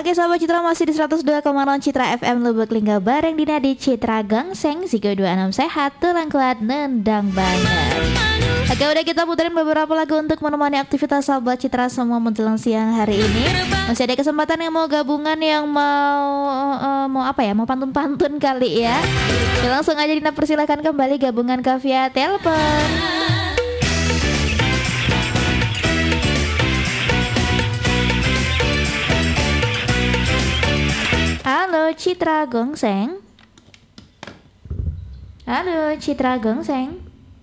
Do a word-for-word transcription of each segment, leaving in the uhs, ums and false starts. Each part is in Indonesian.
Oke sahabat Citra, masih di seratus dua koma nol Citra F M Lubuk Linggau bareng Dina di Citra Gangseng. Ziko dua puluh enam sehat, tulang kuat, nendang banget. Oke, udah kita puterin beberapa lagu untuk menemani aktivitas sahabat Citra semua menjelang siang hari ini. Masih ada kesempatan yang mau gabungan, yang mau uh, mau apa ya, mau pantun-pantun kali ya. Ya langsung aja Dina persilahkan kembali gabungan ke via telepon. Halo Citra Gongseng. Halo Citra Gongseng.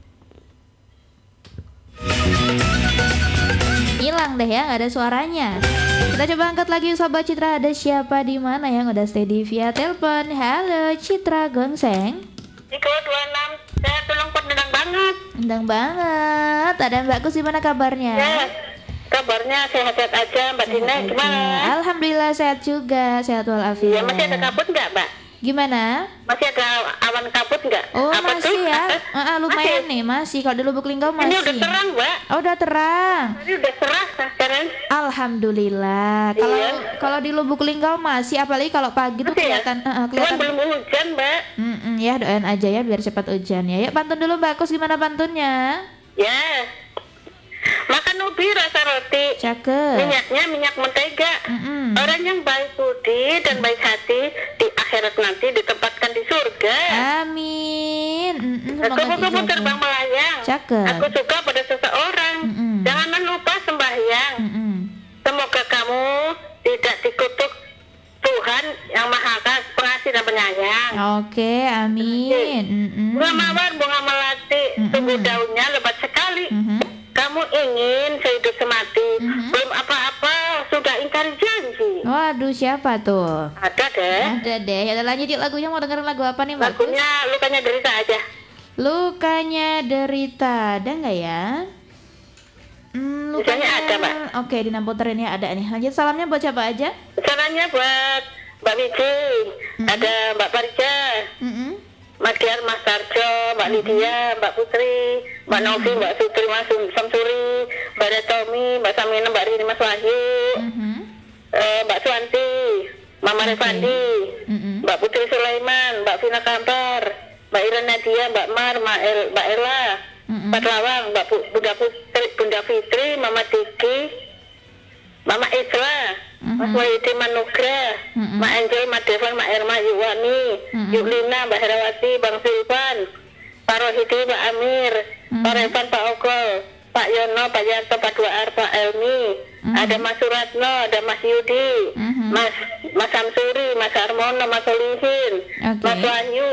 Hilang deh ya, nggak ada suaranya. Kita coba angkat lagi sahabat Citra, ada siapa di mana yang udah stay di via telepon. Halo Citra Gongseng. Ziko dua puluh enam, saya tulang kuat, nendang banget. Nendang banget. Ada Mbak Kus, gimana kabarnya? Ya, kabarnya sehat-sehat aja Mbak Dina, gimana? Alhamdulillah sehat juga, sehat walafiat. Ya, masih ada kabut nggak Mbak? Gimana? Masih ada awan kabut nggak? Oh Apa masih tuh? ya, uh, uh, lumayan masih. nih masih. Kalau di Lubuk Linggau masih. Ini udah terang Mbak. Oh udah terang. Ini udah cerah sekarang. Alhamdulillah. Kalau Iya. kalau di Lubuk Linggau masih, apalagi kalau pagi tuh Masih ya? kelihatan uh, uh, Cuman kelihatan. belum hujan Mbak. Mm-mm, ya doain aja ya biar cepat hujan ya. Yuk pantun dulu Mbak Kus, gimana pantunnya? Ya, makan ubi rasa roti. Cakep. Minyaknya minyak mentega. Mm-mm. Orang yang baik budi dan baik hati di akhirat nanti ditempatkan di surga. Amin. Mm-mm, semoga Kupu-kupu dijabah. terbang melayang. Cakep. Aku suka pada seseorang. Mm-mm. Jangan lupa sembahyang. Mm-mm. Semoga kamu tidak dikutuk Tuhan yang Maha Pengasih dan Penyayang. Oke, amin. Mm-mm. Bunga mawar, bunga melati, Mm-mm. tumbuh daunnya lebat sekali. Mhm. Kamu ingin sehidup semati, Mhm. belum apa-apa sudah ingkar janji. Waduh, siapa tuh? Ada deh. Ada deh. Ya udah, lanjut yuk lagunya, mau dengerin lagu apa nih Mbak Kus? Lagunya lukanya derita aja. Lukanya derita, ada nggak ya? Hmm, Misalnya ada, Mbak. Oke, Dina puterin ya, ada nih. Lanjut, salamnya buat siapa aja? Caranya buat Mbak Miji, Mhm. ada Mbak Parija, Mm-mm. Mas Dian, Mas Tarjo, Mbak Lydia, Mbak Putri, Mbak Novi, Mbak Sutri, Mas Sum- Samsuri, Mbak Retomi, Mbak Samina, Mbak Rini, Mas Wahyu, Mhm. eh, Mbak Suwanti, Mama Oke. Revandi, Mm-mm. Mbak Putri Sulaiman, Mbak Vina Kampar, Mbak Ira Nadia, Mbak Mar, Mbak, El, Mbak Ella, Mm-mm. Mbak Lawang, Mbak Bu- Bunda Putri, Bunda Fitri, Mama Tiki, Mama Isra, Mas Mhm. Wahidi Manugra, Mhm. Mbak Angel, Mbak Devan, Mbak Erma, Yuwani, Mhm. Yuklina, Mbak Herawati, Bang Silvan, Pak Rohidi, Pak Amir, Pak Mhm. Revan, Pak Ogol, Pak Yono, Pak Yanto, Pak Duar, Pak Elmi, Mhm. ada Mas Suratno, ada Mas Yudi, Mhm. Mas Mas Samsuri, Mas Armono, Mas Solihin, Oke. Mas Wahyu,